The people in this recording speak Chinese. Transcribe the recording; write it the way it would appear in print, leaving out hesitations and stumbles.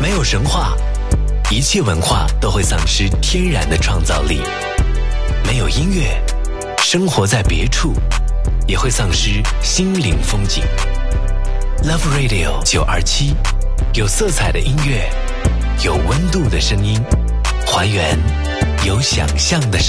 没有神话，一切文化都会丧失天然的创造力；没有音乐，生活在别处也会丧失心灵风景。Love Radio 927，有色彩的音乐，有温度的声音，还原有想象的声音。